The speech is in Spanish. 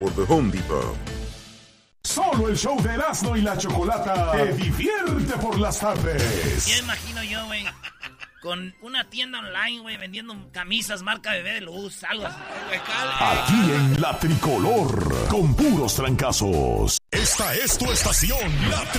Por The Home Depot. Solo el show de Erasmo y la Chocolata te divierte por las tardes. Ya imagino yo, güey, con una tienda online, güey, vendiendo camisas marca Bebé de Luz, algo así. Aquí en La Tricolor, con puros trancazos. Esta es tu estación, La Tricolor.